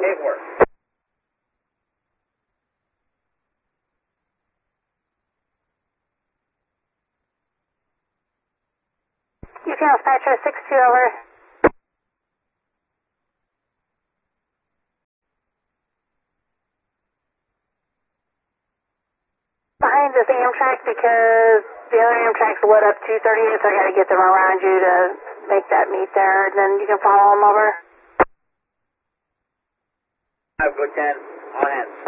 paperwork. Houston Dispatcher 6-2 over. Behind this Amtrak because the other Amtrak's lit up 238, so I got to get them around you to make that meet there, and then you can follow them over. 5 10, on hands.